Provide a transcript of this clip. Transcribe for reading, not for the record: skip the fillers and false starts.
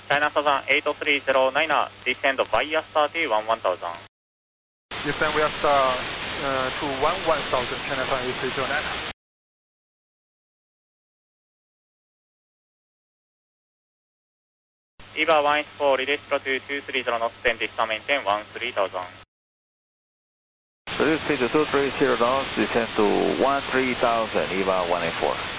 China Southern 8309, descend via 31 1000. Descend via star to 11,000, China Southern 8309. EVA 184, release to 230 knots, 10 distant maintain 13,000. Release to 230 knots, descend to 13,000, EVA 184.